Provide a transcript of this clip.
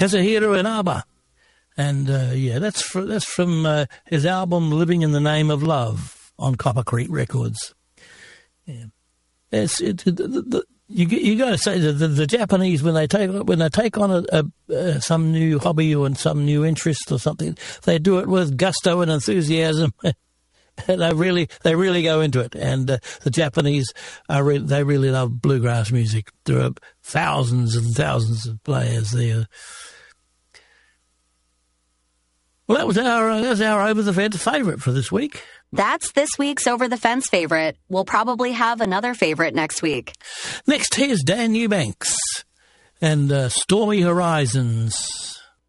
Kazuhiro Inaba. And, that's from his album Living in the Name of Love on Copper Creek Records. Yeah. You got to say the Japanese, when they take on some new hobby or some new interest or something, they do it with gusto and enthusiasm. They really go into it. And the Japanese they really love bluegrass music. There are thousands and thousands of players there. Well, that was our Over the Fence favourite for this week. That's this week's Over the Fence favorite. We'll probably have another favorite next week. Next, here's Dan Eubanks and Stormy Horizons.